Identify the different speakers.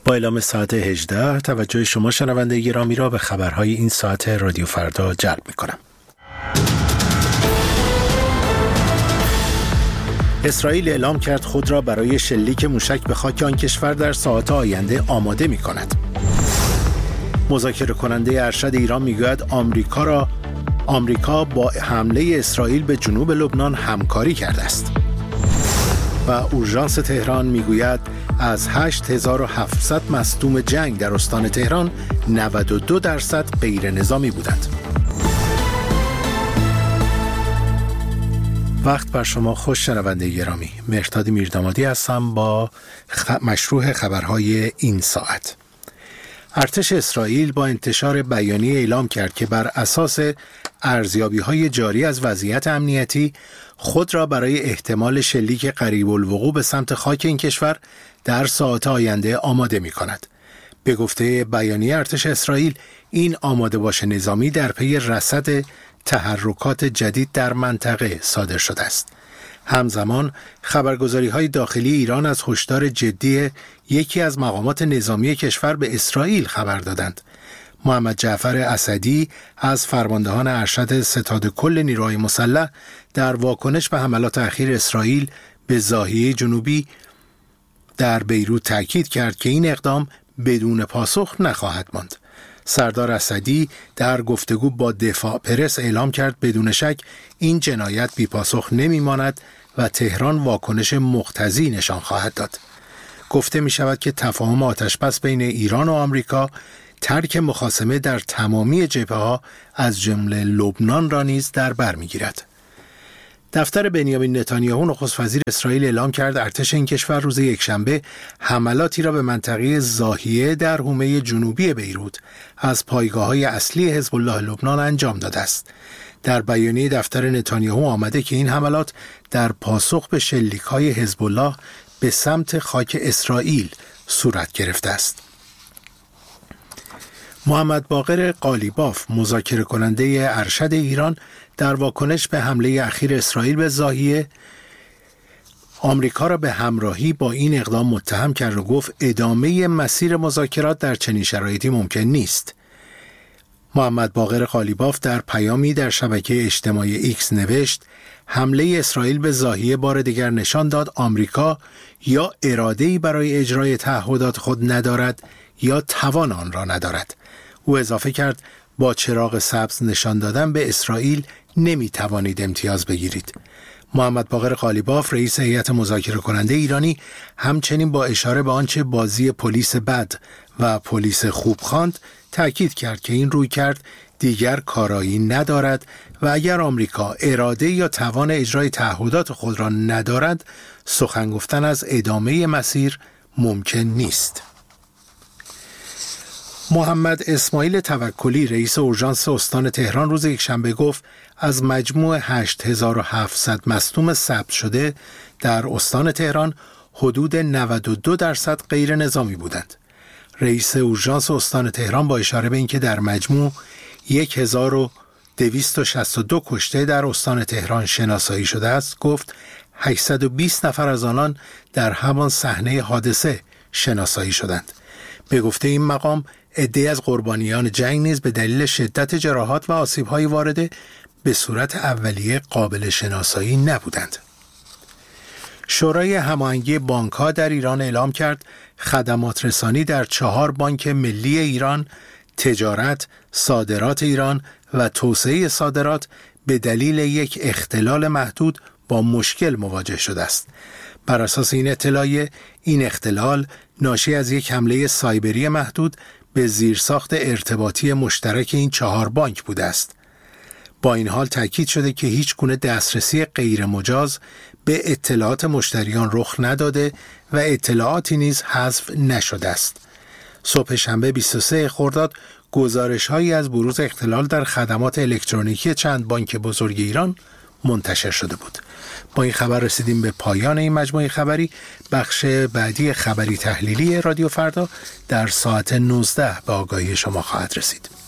Speaker 1: با اعلام ساعت 18 توجه شما شنونده گرامی را به خبرهای این ساعت رادیو فردا جلب می‌کنم. اسرائیل اعلام کرد خود را برای شلیک موشک به خاک آن کشور در ساعات آینده آماده می‌کند. مذاکره کننده ارشد ایران میگوید آمریکا با حمله اسرائیل به جنوب لبنان همکاری کرده است. و اورژانس تهران میگوید از 8700 مصدوم جنگ در استان تهران 92% غیر نظامی بودند. وقت بر شما خوش شنونده گرامی. مهرداد میردامادی هستم با مشروع خبرهای این ساعت. ارتش اسرائیل با انتشار بیانیه اعلام کرد که بر اساس ارزیابی‌های جاری از وضعیت امنیتی خود را برای احتمال شلیک قریب الوقوع به سمت خاک این کشور در ساعات آینده آماده می‌کند. به گفته بیانیه ارتش اسرائیل، این آماده باش نظامی در پی رصد تحرکات جدید در منطقه صادر شده است. همزمان خبرگزاری‌های داخلی ایران از هشدار جدی یکی از مقامات نظامی کشور به اسرائیل خبر دادند. محمد جعفر اسدی از فرماندهان ارشد ستاد کل نیروهای مسلح در واکنش به حملات اخیر اسرائیل به ضاحیه جنوبی در بیروت تاکید کرد که این اقدام بدون پاسخ نخواهد ماند. سردار اسدی در گفتگو با دفاع پرس اعلام کرد بدون شک این جنایت بی پاسخ نمی ماند و تهران واکنش مقتضی نشان خواهد داد. گفته می شود که تفاهم آتشبس بین ایران و آمریکا ترک مخاصمه در تمامی جبهه‌ها از جمله لبنان را نیز در بر می‌گیرد. دفتر بنیامین نتانیاهو نخست وزیر اسرائیل اعلام کرد ارتش این کشور روز یکشنبه حملاتی را به منطقه ضاحیه در حومه جنوبی بیروت از پایگاه‌های اصلی حزب الله لبنان انجام داده است. در بیانیه دفتر نتانیاهو آمده که این حملات در پاسخ به شلیک‌های حزب الله به سمت خاک اسرائیل صورت گرفته است. محمد باقر قالیباف مذاکره کننده ارشد ایران در واکنش به حمله اخیر اسرائیل به ضاحیه آمریکا را به همراهی با این اقدام متهم کرد و گفت ادامه مسیر مذاکرات در چنین شرایطی ممکن نیست. محمد باقر قالیباف در پیامی در شبکه اجتماعی ایکس نوشت حمله اسرائیل به ضاحیه بار دیگر نشان داد آمریکا یا اراده‌ای برای اجرای تعهدات خود ندارد یا توان آن را ندارد. او اضافه کرد با چراغ سبز نشان دادن به اسرائیل نمی توانید امتیاز بگیرید. محمد باقر قالیباف رئیس هیئت مذاکره کننده ایرانی همچنین با اشاره به آنچه بازی پلیس بد و پلیس خوب خواند تأکید کرد که این رویکرد دیگر کارایی ندارد و اگر آمریکا اراده یا توان اجرای تعهدات خود را ندارد سخن گفتن از ادامه مسیر ممکن نیست. محمد اسماعیل توکلی رئیس اورژانس استان تهران روز یکشنبه گفت از مجموع 8700 مصدوم ثبت شده در استان تهران حدود 92% غیر نظامی بودند. رئیس اورژانس استان تهران با اشاره به اینکه در مجموع 1262 کشته در استان تهران شناسایی شده است گفت 820 نفر از آنان در همان صحنه حادثه شناسایی شدند. به گفته این مقام عده‌ای از قربانیان جنگ نیز به دلیل شدت جراحات و آسیب‌های وارده به صورت اولیه قابل شناسایی نبودند. شورای هماهنگی بانک‌ها در ایران اعلام کرد خدمات رسانی در 4 بانک ملی ایران، تجارت، صادرات ایران و توسعه صادرات به دلیل یک اختلال محدود با مشکل مواجه شده است. بر اساس این اطلاعیه این اختلال ناشی از یک حمله سایبری محدود به زیرساخت ارتباطی مشترک این 4 بانک بوده است. با این حال تاکید شده که هیچ گونه دسترسی غیر مجاز به اطلاعات مشتریان رخ نداده و اطلاعاتی نیز حذف نشده است. صبح شنبه 23 خرداد گزارش‌هایی از بروز اختلال در خدمات الکترونیکی چند بانک بزرگ ایران منتشر شده بود. با این خبر رسیدیم به پایان این مجموعه خبری. بخش بعدی خبری تحلیلی رادیو فردا در ساعت 19 به آگاهی شما خواهد رسید.